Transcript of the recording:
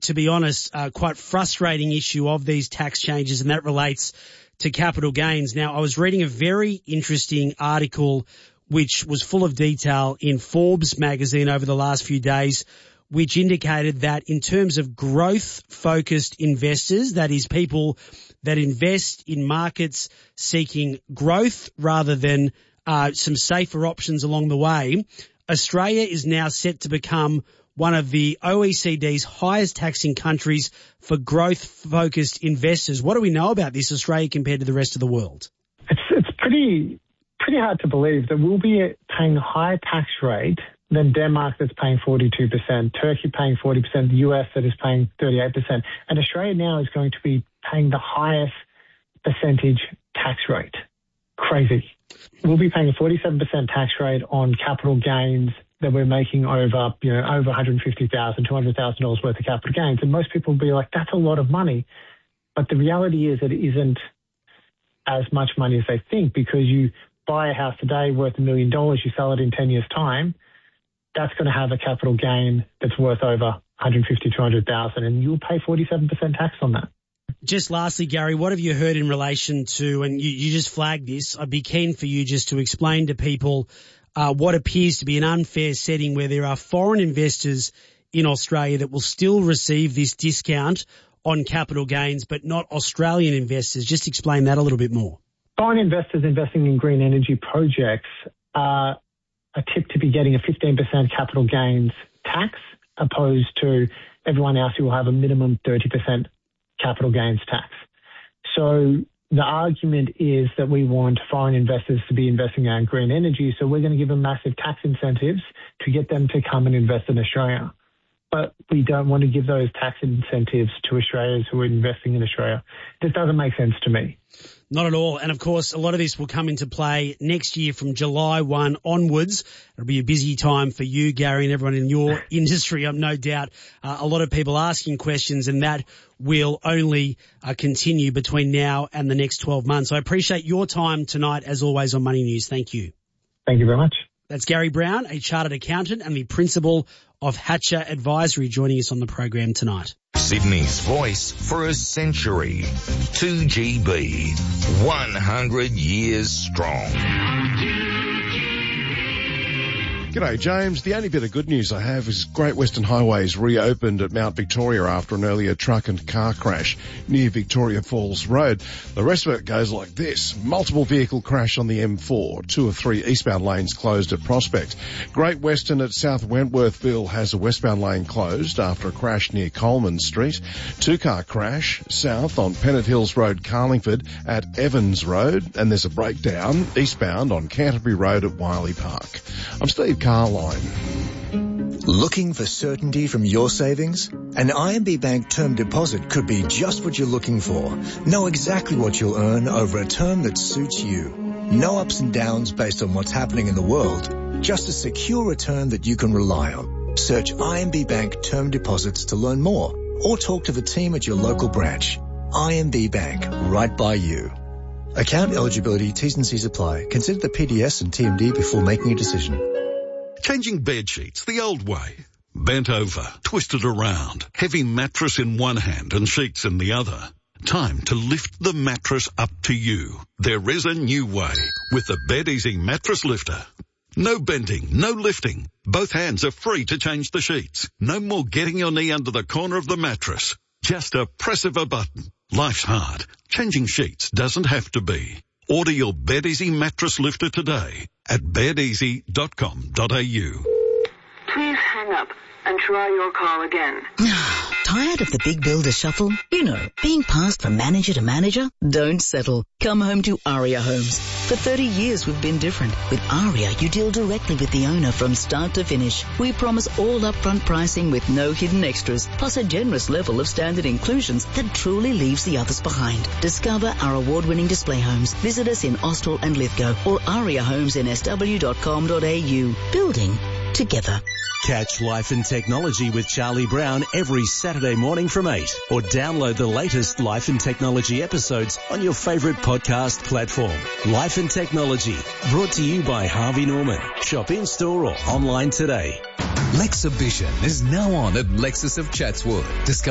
to be honest, quite frustrating issue of these tax changes, and that relates to capital gains. Now, I was reading a very interesting article which was full of detail in Forbes magazine over the last few days, which indicated that in terms of growth-focused investors, that is people that invest in markets seeking growth rather than some safer options along the way, Australia is now set to become one of the OECD's highest taxing countries for growth-focused investors. What do we know about this, Australia, compared to the rest of the world? It's pretty hard to believe that we'll be paying a higher tax rate than Denmark, that's paying 42%, Turkey paying 40%, the US that is paying 38%. And Australia now is going to be paying the highest percentage tax rate. Crazy. We'll be paying a 47% tax rate on capital gains that we're making over $150,000, $200,000 worth of capital gains. And most people will be like, that's a lot of money. But the reality is that it isn't as much money as they think, because you buy a house today worth $1 million, you sell it in 10 years' time, that's going to have a capital gain that's worth over $150,000, $200,000, and you'll pay 47% tax on that. Just lastly, Gary, what have you heard in relation to, and you just flagged this, I'd be keen for you just to explain to people what appears to be an unfair setting where there are foreign investors in Australia that will still receive this discount on capital gains, but not Australian investors. Just explain that a little bit more. Foreign investors investing in green energy projects are tipped to be getting a 15% capital gains tax, opposed to everyone else who will have a minimum 30% capital gains tax. So the argument is that we want foreign investors to be investing in green energy, so we're going to give them massive tax incentives to get them to come and invest in Australia. But we don't want to give those tax incentives to Australians who are investing in Australia. This doesn't make sense to me. Not at all. And, of course, a lot of this will come into play next year from July 1 onwards. It'll be a busy time for you, Gary, and everyone in your industry. I've no doubt a lot of people asking questions, and that will only continue between now and the next 12 months. I appreciate your time tonight, as always, on Money News. Thank you. Thank you very much. That's Gary Brown, a chartered accountant and the principal of Hatcher Advisory, joining us on the program tonight. Sydney's voice for a century. 2GB, 100 years strong. G'day, James. The only bit of good news I have is Great Western Highway's reopened at Mount Victoria after an earlier truck and car crash near Victoria Falls Road. The rest of it goes like this. Multiple vehicle crash on the M4. 2 of 3 eastbound lanes closed at Prospect. Great Western at South Wentworthville has a westbound lane closed after a crash near Coleman Street. 2-car crash south on Pennant Hills Road, Carlingford at Evans Road. And there's a breakdown eastbound on Canterbury Road at Wiley Park. I'm Steve Carline. Looking for certainty from your savings? An IMB Bank term deposit could be just what you're looking for. Know exactly what you'll earn over a term that suits you. No ups and downs based on what's happening in the world. Just a secure return that you can rely on. Search IMB Bank term deposits to learn more, or talk to the team at your local branch. IMB Bank, right by you. Account eligibility, T's and C's apply. Consider the PDS and TMD before making a decision. Changing bed sheets the old way. Bent over, twisted around, heavy mattress in one hand and sheets in the other. Time to lift the mattress up to you. There is a new way with the BedEasy Mattress Lifter. No bending, no lifting. Both hands are free to change the sheets. No more getting your knee under the corner of the mattress. Just a press of a button. Life's hard. Changing sheets doesn't have to be. Order your BedEasy Mattress Lifter today at bedeasy.com.au. Please hang up and try your call again. Tired of the big builder shuffle? You know, being passed from manager to manager? Don't settle. Come home to Aria Homes. For 30 years we've been different. With Aria, you deal directly with the owner from start to finish. We promise all upfront pricing with no hidden extras, plus a generous level of standard inclusions that truly leaves the others behind. Discover our award-winning display homes. Visit us in Austral and Lithgow or ariahomesinSW.com.au. Building together. Catch Life and Technology with Charlie Brown every Saturday morning from 8, or download the latest Life and Technology episodes on your favourite podcast platform. Life and Technology, brought to you by Harvey Norman. Shop in-store or online today. Lexhibition is now on at Lexus of Chatswood. Discover